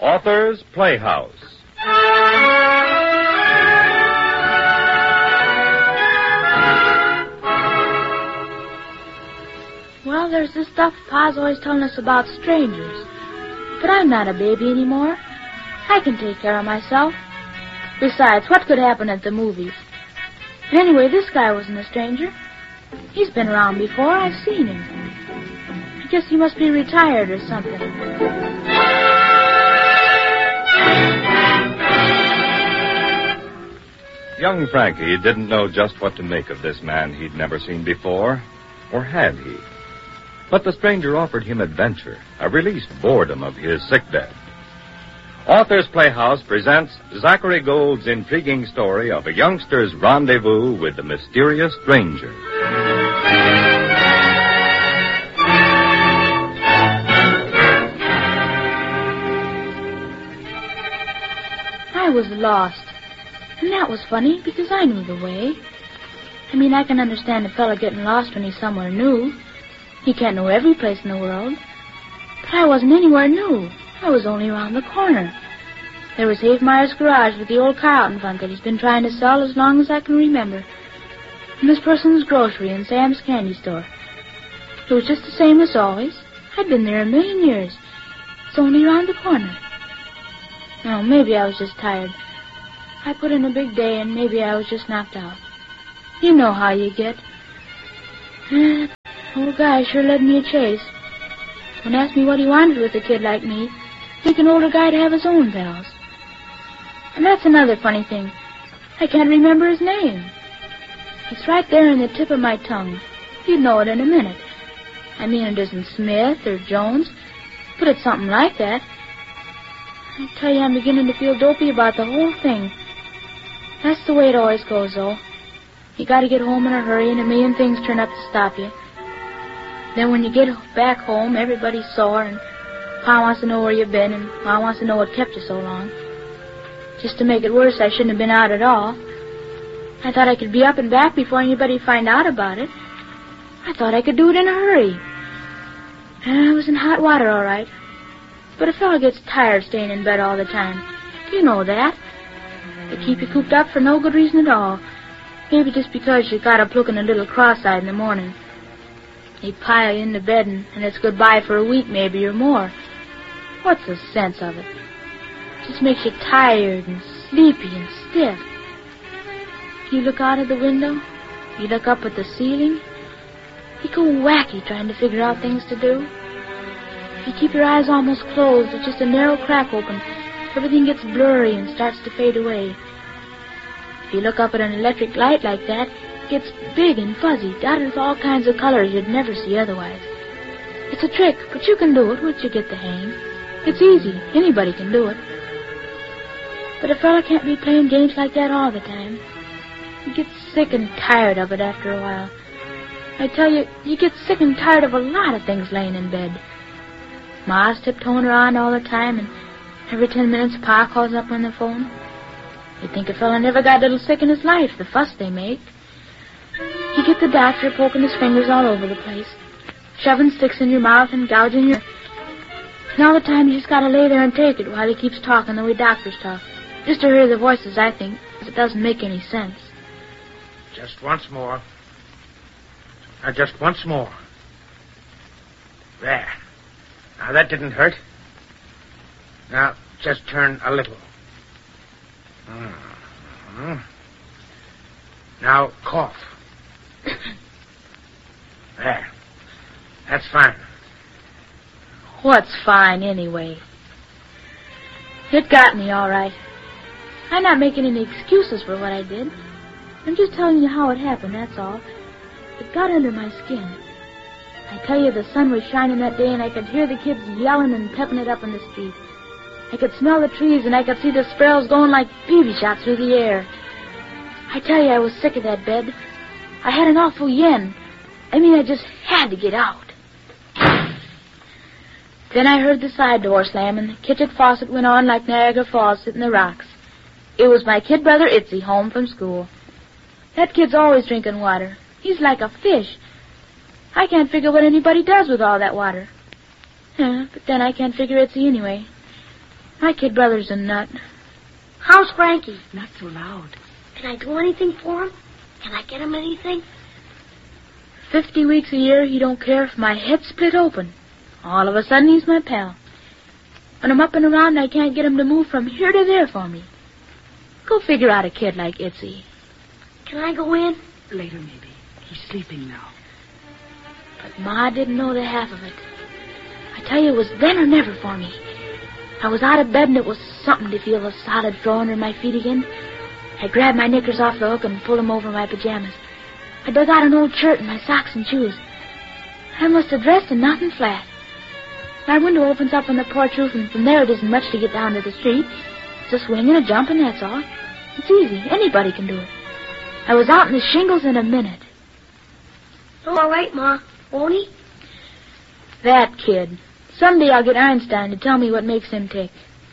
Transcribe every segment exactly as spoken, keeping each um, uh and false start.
Author's Playhouse. Well, there's this stuff Pa's always telling us about strangers. But I'm not a baby anymore. I can take care of myself. Besides, what could happen at the movies? And anyway, this guy wasn't a stranger. He's been around before. I've seen him. I guess he must be retired or something. Young Frankie didn't know just what to make of this man he'd never seen before, or had he? But the stranger offered him adventure, a released boredom of his sickbed. Author's Playhouse presents Zachary Gould's intriguing story of a youngster's rendezvous with the mysterious stranger. I was lost. And that was funny, because I knew the way. I mean, I can understand a fellow getting lost when he's somewhere new. He can't know every place in the world. But I wasn't anywhere new. I was only around the corner. There was Havemeyer's garage with the old car out in front that he's been trying to sell as long as I can remember. And Miss Person's grocery and Sam's candy store. It was just the same as always. I'd been there a million years. It's only around the corner. Oh, maybe I was just tired. I put in a big day, and maybe I was just knocked out. You know how you get. Uh, old guy sure led me a chase. Don't ask me what he wanted with a kid like me. Take an older guy to have his own pals. And that's another funny thing. I can't remember his name. It's right there in the tip of my tongue. You'd know it in a minute. I mean, it isn't Smith or Jones, but it's something like that. I tell you, I'm beginning to feel dopey about the whole thing. That's the way it always goes, though. You gotta get home in a hurry, and a million things turn up to stop you. Then when you get back home, everybody's sore, and Pa wants to know where you've been, and Ma wants to know what kept you so long. Just to make it worse, I shouldn't have been out at all. I thought I could be up and back before anybody find out about it. I thought I could do it in a hurry. And I was in hot water, all right. But a fellow gets tired staying in bed all the time. You know that. They keep you cooped up for no good reason at all. Maybe just because you got up looking a little cross-eyed in the morning. They pile you into bed, and, and it's goodbye for a week, maybe, or more. What's the sense of it? It just makes you tired and sleepy and stiff. You look out of the window, you look up at the ceiling, you go wacky trying to figure out things to do. If you keep your eyes almost closed, it's just a narrow crack open. Everything gets blurry and starts to fade away. If you look up at an electric light like that, it gets big and fuzzy, dotted with all kinds of colors you'd never see otherwise. It's a trick, but you can do it once you get the hang. It's easy. Anybody can do it. But a fella can't be playing games like that all the time. You get sick and tired of it after a while. I tell you, you get sick and tired of a lot of things laying in bed. Ma's tiptoeing around all the time, and every ten minutes Pa calls up on the phone. You'd think a fella never got a little sick in his life, the fuss they make. You get the doctor poking his fingers all over the place, shoving sticks in your mouth and gouging your... And all the time you just gotta lay there and take it while he keeps talking the way doctors talk. Just to hear the voices, I think, because it doesn't make any sense. Just once more. Now, just once more. There. Now, that didn't hurt. Now, just turn a little. Mm-hmm. Now, cough. There. That's fine. What's fine, anyway? It got me, all right. I'm not making any excuses for what I did. I'm just telling you how it happened, that's all. It got under my skin. I tell you, the sun was shining that day, and I could hear the kids yelling and pepping it up in the street. I could smell the trees, and I could see the sparrows going like B B shots through the air. I tell you, I was sick of that bed. I had an awful yen. I mean, I just had to get out. Then I heard the side door slam, and the kitchen faucet went on like Niagara Falls sitting the rocks. It was my kid brother Itzy home from school. That kid's always drinking water. He's like a fish. I can't figure what anybody does with all that water. Yeah, but then I can't figure Itzy anyway. My kid brother's a nut. How's Frankie? Not so loud. Can I do anything for him? Can I get him anything? Fifty weeks a year, he don't care if my head's split open. All of a sudden, he's my pal. When I'm up and around, I can't get him to move from here to there for me. Go figure out a kid like Itzy. Can I go in? Later, maybe. He's sleeping now. But Ma didn't know the half of it. I tell you, it was then or never for me. I was out of bed, and it was something to feel the solid floor under my feet again. I grabbed my knickers off the hook and pulled them over my pajamas. I dug out an old shirt and my socks and shoes. I must have dressed in nothing flat. My window opens up on the porch roof, and from there it isn't much to get down to the street. It's a swing and a jump, and that's all. It's easy. Anybody can do it. I was out in the shingles in a minute. Oh, all right, Ma. Won't he? That kid. Someday I'll get Einstein to tell me what makes him tick.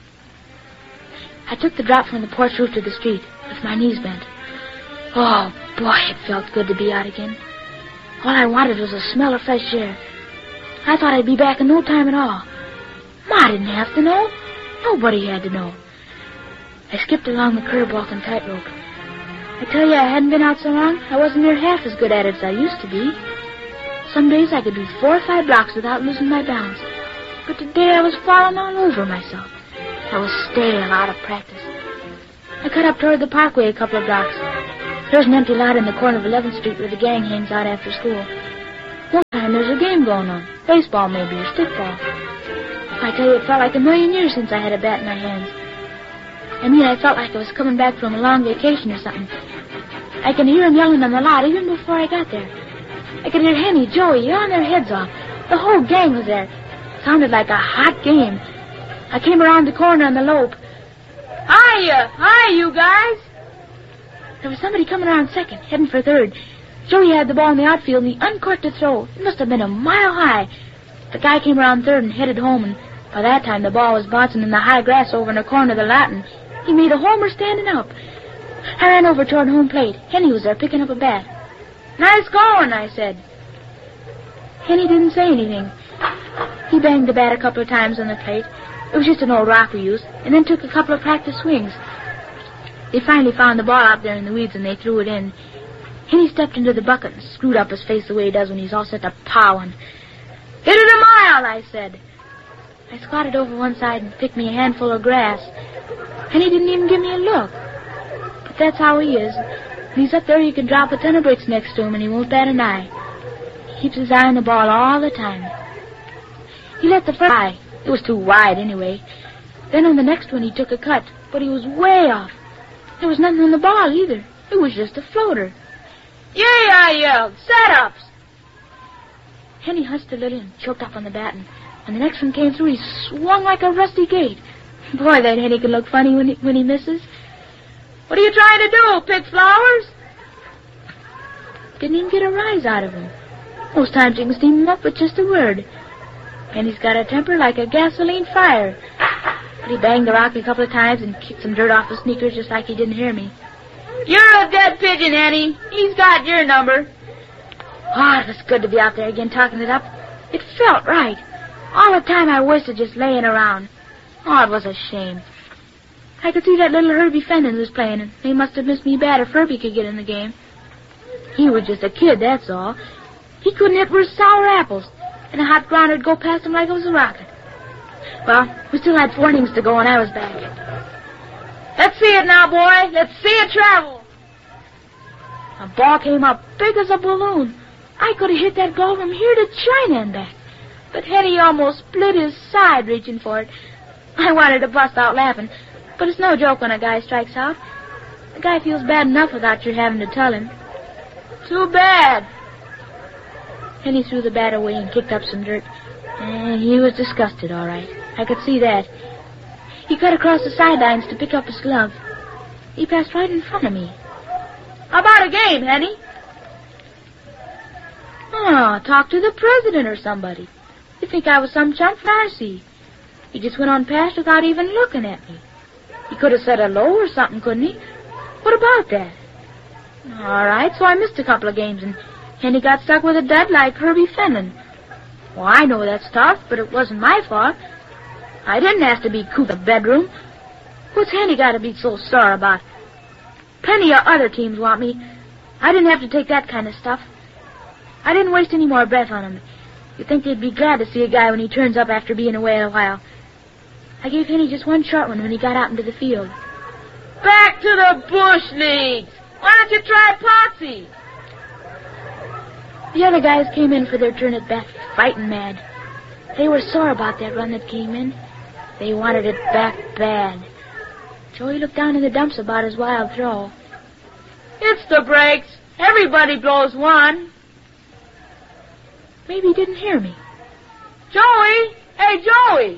I took the drop from the porch roof to the street with my knees bent. Oh, boy, it felt good to be out again. All I wanted was a smell of fresh air. I thought I'd be back in no time at all. Ma didn't have to know. Nobody had to know. I skipped along the curb walking tightrope. I tell you, I hadn't been out so long, I wasn't near half as good at it as I used to be. Some days I could do four or five blocks without losing my balance. But today I was falling all over myself. I was stale, out of practice. I cut up toward the parkway a couple of blocks. There's an empty lot in the corner of eleventh street where the gang hangs out after school. One time there's a game going on. Baseball, maybe, or stickball. I tell you, it felt like a million years since I had a bat in my hands. I mean, I felt like I was coming back from a long vacation or something. I could hear them yelling on the lot even before I got there. I could hear Henny, Joey, yelling their heads off. The whole gang was there. It sounded like a hot game. I came around the corner on the lope. Hiya! Hi, you guys! There was somebody coming around second, heading for third. Joey had the ball in the outfield, and he uncorked to throw. It must have been a mile high. The guy came around third and headed home, and by that time the ball was bouncing in the high grass over in the corner of the lot, and he made a homer standing up. I ran over toward home plate. Henny was there picking up a bat. Nice going, I said. Henny didn't say anything. He banged the bat a couple of times on the plate. It was just an old rock we used, and then took a couple of practice swings. They finally found the ball out there in the weeds, and they threw it in. Henny stepped into the bucket and screwed up his face the way he does when he's all set to powing. Hit it a mile, I said. I squatted over one side and picked me a handful of grass. Henny didn't even give me a look. But that's how he is. When he's up there, you can drop a ton of bricks next to him, and he won't bat an eye. He keeps his eye on the ball all the time. He let the first eye. It was too wide, anyway. Then on the next one, he took a cut, but he was way off. There was nothing on the ball, either. It was just a floater. Yay, I yelled. Set-ups! Henny hushed a little and choked up on the bat, and when the next one came through, he swung like a rusty gate. Boy, that Henny can look funny when he, when he misses. What are you trying to do, pick flowers? Didn't even get a rise out of him. Most times you can steam him up with just a word. And he's got a temper like a gasoline fire. But he banged the rock a couple of times and kicked some dirt off his sneakers just like he didn't hear me. You're a dead pigeon, Henny. He's got your number. Oh, it was good to be out there again talking it up. It felt right. All the time I wasted just laying around. Oh, it was a shame. I could see that little Herbie Fenton was playing, and they must have missed me bad if Herbie could get in the game. He was just a kid, that's all. He couldn't hit worth sour apples, and a hot grounder would go past him like it was a rocket. Well, we still had four innings to go, and I was back. Let's see it now, boy. Let's see it travel. A ball came up big as a balloon. I could have hit that ball from here to China and back. But Henny almost split his side reaching for it. I wanted to bust out laughing, but it's no joke when a guy strikes out. The guy feels bad enough without your having to tell him. Too bad. Henny threw the bat away and kicked up some dirt. And he was disgusted, all right. I could see that. He cut across the sidelines to pick up his glove. He passed right in front of me. How about a game, Henny? Oh, talk to the president or somebody. You think I was some chump from R C. He just went on past without even looking at me. He could have said hello or something, couldn't he? What about that? All right, so I missed a couple of games, and Henny got stuck with a dud like Herbie Fenton. Well, I know that's tough, but it wasn't my fault. I didn't have to be cooped in the bedroom. What's Henny got to be so sore about? Plenty of other teams want me. I didn't have to take that kind of stuff. I didn't waste any more breath on him. You'd think they'd be glad to see a guy when he turns up after being away a while. I gave Henny just one short one when he got out into the field. Back to the bush leagues. Why don't you try Potsy? The other guys came in for their turn at bat, fighting mad. They were sore about that run that came in. They wanted it back bad. Joey looked down in the dumps about his wild throw. It's the breaks. Everybody blows one. Maybe he didn't hear me. Joey! Hey, Joey!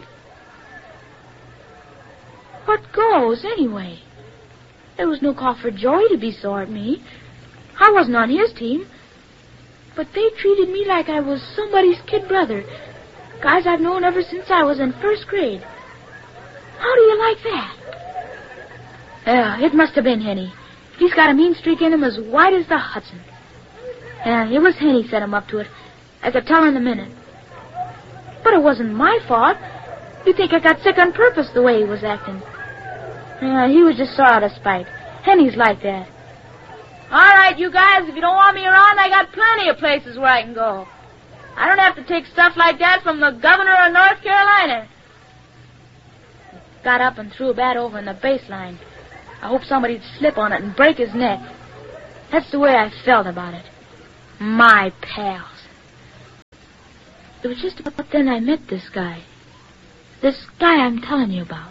What goes, anyway? There was no call for Joey to be sore at me. I wasn't on his team. But they treated me like I was somebody's kid brother. Guys I've known ever since I was in first grade. How do you like that? Yeah, it must have been Henny. He's got a mean streak in him as wide as the Hudson. Yeah, it was Henny set him up to it. I could tell in a minute. But it wasn't my fault. You'd think I got sick on purpose the way he was acting. Yeah, he was just sore out of spite. Henny's like that. All right, you guys, if you don't want me around, I got plenty of places where I can go. I don't have to take stuff like that from the governor of North Carolina. Got up and threw a bat over in the baseline. I hoped somebody'd slip on it and break his neck. That's the way I felt about it. My pals. It was just about then I met this guy. This guy I'm telling you about.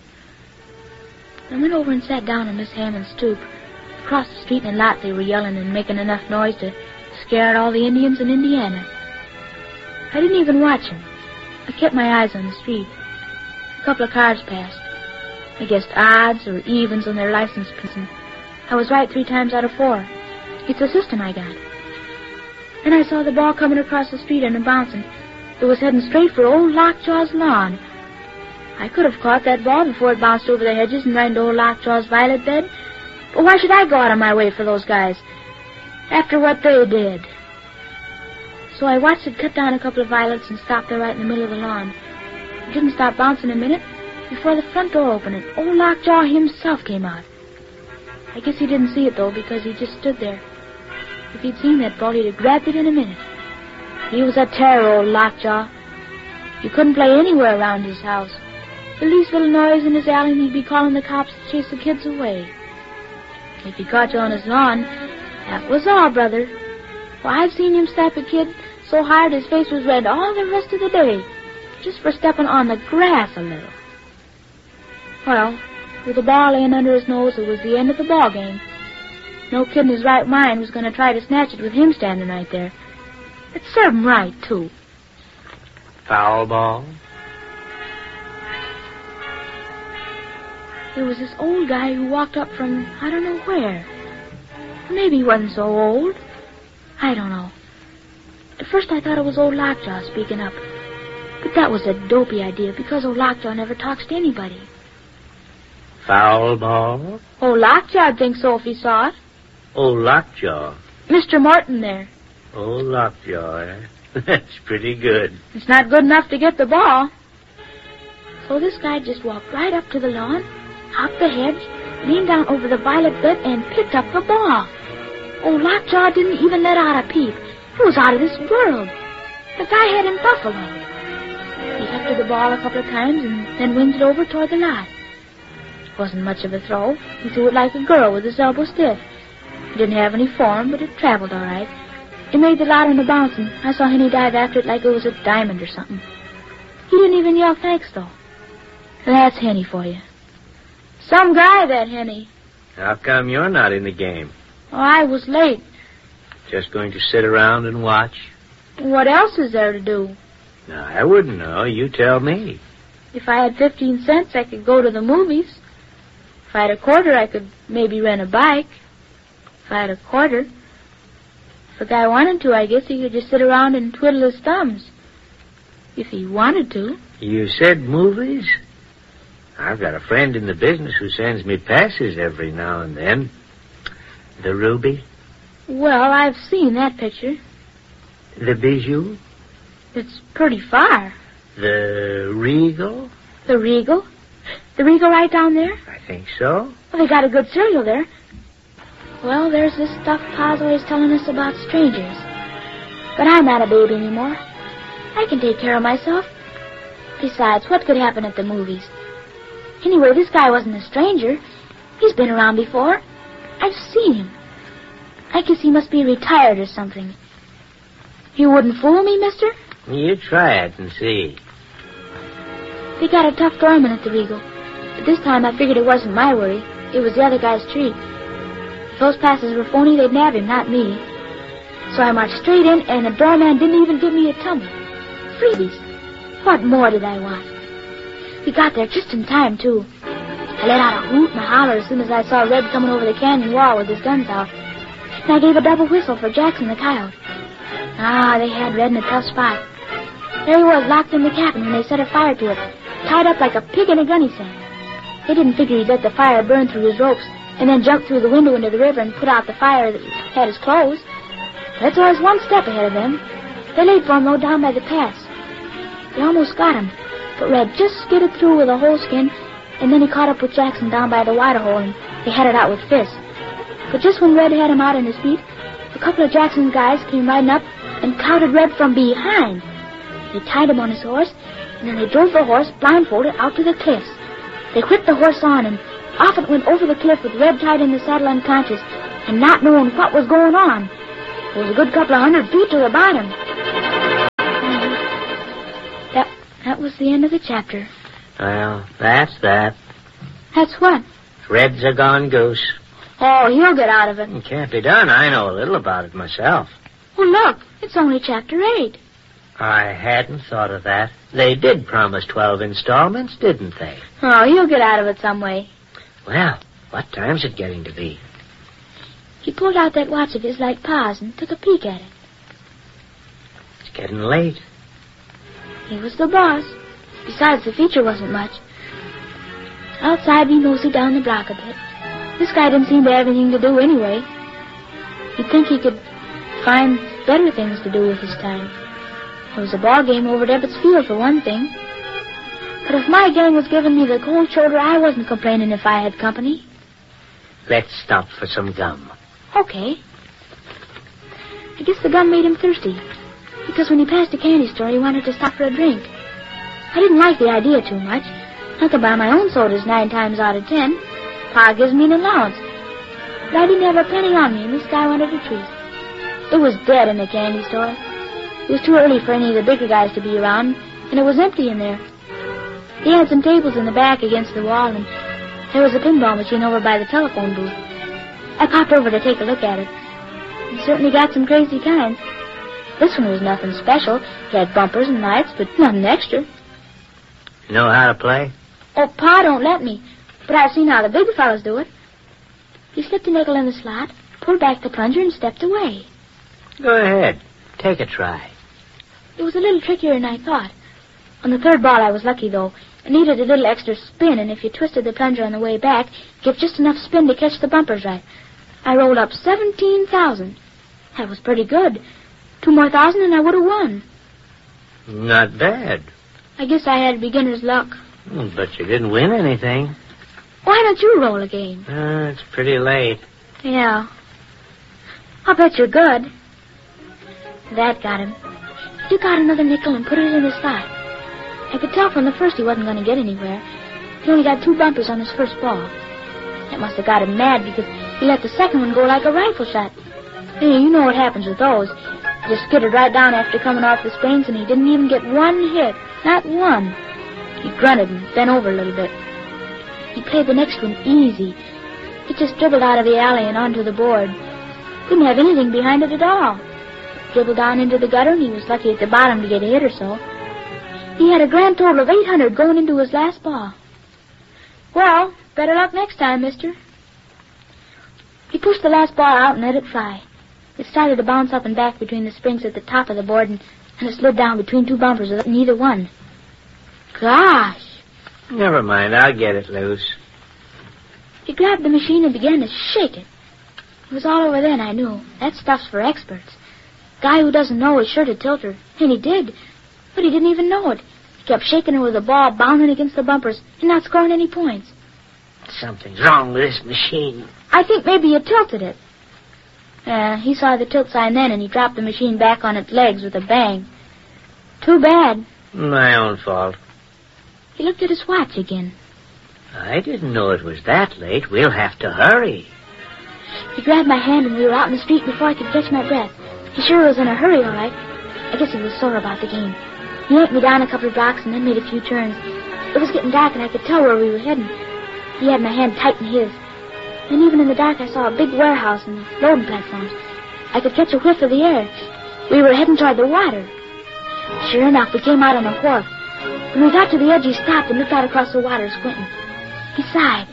I went over and sat down on Miss Hammond's stoop. Across the street in a lot they were yelling and making enough noise to scare out all the Indians in Indiana. I didn't even watch them. I kept my eyes on the street. A couple of cars passed. I guessed odds or evens on their license plates, and I was right three times out of four. It's a system I got. And I saw the ball coming across the street and bouncing. It was heading straight for old Lockjaw's lawn. I could have caught that ball before it bounced over the hedges and ran into old Lockjaw's violet bed. But why should I go out of my way for those guys? After what they did. So I watched it cut down a couple of violets and stop there right in the middle of the lawn. It didn't stop bouncing a minute before the front door opened and old Lockjaw himself came out. I guess he didn't see it, though, because he just stood there. If he'd seen that ball, he'd have grabbed it in a minute. He was a terror, old Lockjaw. You couldn't play anywhere around his house. The least little noise in his alley, and he'd be calling the cops to chase the kids away. If he caught you on his lawn, that was all, brother. Why, I've seen him slap a kid so hard his face was red all the rest of the day, just for stepping on the grass a little. Well, with the ball laying under his nose, it was the end of the ball game. No kid in his right mind was going to try to snatch it with him standing right there. It served him right, too. Foul ball? There was this old guy who walked up from I don't know where. Maybe he wasn't so old. I don't know. At first I thought it was old Lockjaw speaking up. But that was a dopey idea because old Lockjaw never talks to anybody. Foul ball? Old Lockjaw'd think so if he saw it. Old Lockjaw? Mister Morton there. Old Lockjaw, eh? That's pretty good. It's not good enough to get the ball. So this guy just walked right up to the lawn, hopped the hedge, leaned down over the violet bed, and picked up the ball. Old Lockjaw didn't even let out a peep. It was out of this world. The guy had him buffaloed. He hefted the ball a couple of times and then winged it over toward the lot. It wasn't much of a throw. He threw it like a girl with his elbow stiff. It didn't have any form, but it traveled all right. It made the lot on the bounce, and I saw Henny dive after it like it was a diamond or something. He didn't even yell thanks, though. That's Henny for you. Some guy, that Henny. How come you're not in the game? Oh, I was late. Just going to sit around and watch? What else is there to do? Now, I wouldn't know. You tell me. If I had fifteen cents, I could go to the movies. If I had a quarter, I could maybe rent a bike. If I had a quarter, if a guy wanted to, I guess he could just sit around and twiddle his thumbs. If he wanted to. You said movies? I've got a friend in the business who sends me passes every now and then. The Ruby? Well, I've seen that picture. The Bijou? It's pretty far. The Regal? The Regal? The Regal right down there? I think so. Well, they got a good cereal there. Well, there's this stuff Pa's always telling us about strangers. But I'm not a baby anymore. I can take care of myself. Besides, what could happen at the movies? Anyway, this guy wasn't a stranger. He's been around before. I've seen him. I guess he must be retired or something. You wouldn't fool me, mister? You try it and see. They got a tough doorman at the Regal. But this time I figured it wasn't my worry. It was the other guy's treat. If those passes were phony, they'd nab him, not me. So I marched straight in, and the doorman didn't even give me a tumbler. Freebies. What more did I want? We got there just in time, too. I let out a hoot and a holler as soon as I saw Red coming over the canyon wall with his guns out. And I gave a double whistle for Jackson the coyote. Ah, they had Red in a tough spot. There he was, locked in the cabin when they set a fire to it, tied up like a pig in a gunny sack. They didn't figure he'd let the fire burn through his ropes and then jump through the window into the river and put out the fire that had his clothes. That's always one step ahead of them. They laid for him, though, down by the pass. They almost got him, but Red just skidded through with a whole skin, and then he caught up with Jackson down by the water hole, and they had it out with fists. But just when Red had him out on his feet, a couple of Jackson's guys came riding up and clouted Red from behind. They tied him on his horse, and then they drove the horse, blindfolded, out to the cliffs. They whipped the horse on, and off it went over the cliff with Red tied in the saddle unconscious, and not knowing what was going on. It was a good couple of hundred feet to the bottom. That, that was the end of the chapter. Well, that's that. That's what? Red's a gone goose. Oh, he'll get out of it. It can't be done. I know a little about it myself. Well, look, it's only chapter eight. I hadn't thought of that. They did promise twelve installments, didn't they? Oh, he'll get out of it some way. Well, what time's it getting to be? He pulled out that watch of his like Pa's and took a peek at it. It's getting late. He was the boss. Besides, the feature wasn't much. Outside, we moseyed down the block a bit. This guy didn't seem to have anything to do anyway. You'd think he could find better things to do with his time. There was a ball game over at Ebbets Field, for one thing. But if my gang was giving me the cold shoulder, I wasn't complaining if I had company. Let's stop for some gum. Okay. I guess the gum made him thirsty, because when he passed the candy store, he wanted to stop for a drink. I didn't like the idea too much. I could buy my own sodas nine times out of ten. Pa gives me an allowance. But I didn't have a penny on me, and this guy wanted a treat. It was dead in the candy store. It was too early for any of the bigger guys to be around, and it was empty in there. They had some tables in the back against the wall, and there was a pinball machine over by the telephone booth. I popped over to take a look at it. It certainly got some crazy kinds. This one was nothing special. It had bumpers and lights, but nothing extra. You know how to play? Oh, Pa don't let me, but I've seen how the big fellas do it. He slipped a nickel in the slot, pulled back the plunger, and stepped away. Go ahead. Take a try. It was a little trickier than I thought. On the third ball, I was lucky, though. It needed a little extra spin, and if you twisted the plunger on the way back, give just enough spin to catch the bumpers right. I rolled up seventeen thousand. That was pretty good. Two more thousand, and I would have won. Not bad. I guess I had beginner's luck. Mm, but you didn't win anything. Why don't you roll a game? Uh, it's pretty late. Yeah. I'll bet you're good. That got him. He took out another nickel and put it in his slot. I could tell from the first he wasn't going to get anywhere. He only got two bumpers on his first ball. That must have got him mad because he let the second one go like a rifle shot. Hey, you know what happens with those. He just skidded right down after coming off the springs, and he didn't even get one hit. Not one. He grunted and bent over a little bit. He played the next one easy. It just dribbled out of the alley and onto the board. Didn't have anything behind it at all. Dribbled down into the gutter, and he was lucky at the bottom to get a hit or so. He had a grand total of eight hundred going into his last ball. Well, better luck next time, mister. He pushed the last ball out and let it fly. It started to bounce up and back between the springs at the top of the board, and, and it slid down between two bumpers without neither one. Gosh! Never mind, I'll get it loose. He grabbed the machine and began to shake it. It was all over then, I knew. That stuff's for experts. Guy who doesn't know is sure to tilt her. And he did. But he didn't even know it. He kept shaking her with the ball, bounding against the bumpers, and not scoring any points. Something's wrong with this machine. I think maybe you tilted it. Uh, he saw the tilt sign then, and he dropped the machine back on its legs with a bang. Too bad. My own fault. He looked at his watch again. I didn't know it was that late. We'll have to hurry. He grabbed my hand, and we were out in the street before I could catch my breath. He sure was in a hurry, all right. I guess he was sore about the game. He yanked me down a couple of blocks and then made a few turns. It was getting dark, and I could tell where we were heading. He had my hand tight in his. And even in the dark, I saw a big warehouse and loading platforms. I could catch a whiff of the air. We were heading toward the water. Sure enough, we came out on a wharf. When we got to the edge, he stopped and looked out across the water, squinting. He sighed.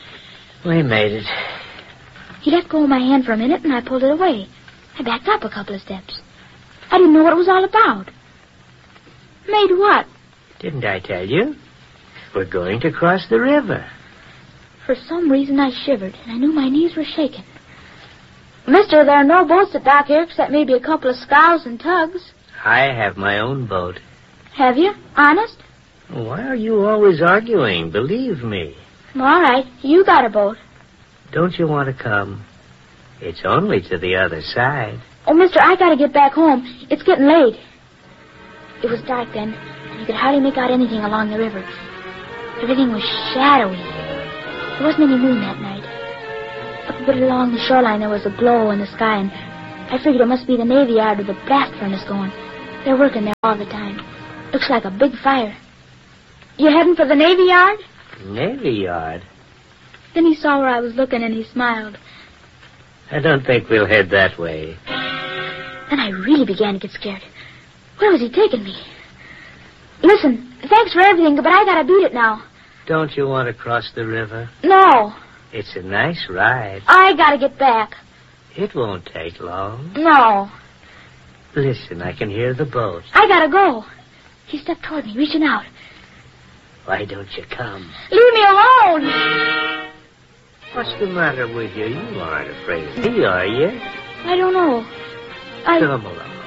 We made it. He let go of my hand for a minute, and I pulled it away. I backed up a couple of steps. I didn't know what it was all about. Made what? Didn't I tell you? We're going to cross the river. For some reason, I shivered, and I knew my knees were shaking. Mister, there are no boats at dock here except maybe a couple of scows and tugs. I have my own boat. Have you? Honest? Why are you always arguing? Believe me. All right. You got a boat. Don't you want to come? It's only to the other side. Oh, mister, I gotta get back home. It's getting late. It was dark then, and you could hardly make out anything along the river. Everything was shadowy. There wasn't any moon that night. Up a bit along the shoreline, there was a glow in the sky, and I figured it must be the Navy Yard with the blast furnace going. They're working there all the time. Looks like a big fire. You heading for the Navy Yard? Navy Yard? Then he saw where I was looking, and he smiled. I don't think we'll head that way. Then I really began to get scared. Where was he taking me? Listen, thanks for everything, but I gotta beat it now. Don't you want to cross the river? No. It's a nice ride. I gotta get back. It won't take long. No. Listen, I can hear the boat. I gotta go. He stepped toward me, reaching out. Why don't you come? Leave me alone! What's the matter with you? You aren't afraid of me, are you? I don't know. I... Come along.